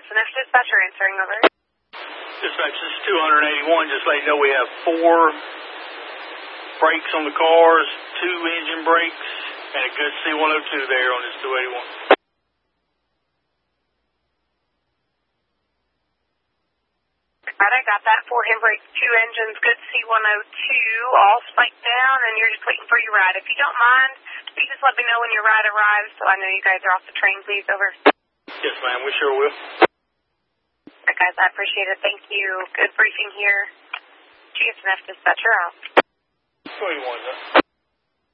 GSNF dispatcher answering over. Dispatch, this is 281. Just let you know we have 4 brakes on the cars, 2 engine brakes, and a good C102 there on this 281. Right, I got that. 4 handbrake, 2 engines, good C102, all spiked down, and you're just waiting for your ride. If you don't mind, you just let me know when your ride arrives so I know you guys are off the train, please. Over. Yes, ma'am, we sure will. All right, guys, I appreciate it. Thank you. Good briefing here. GSNF dispatcher out. 281,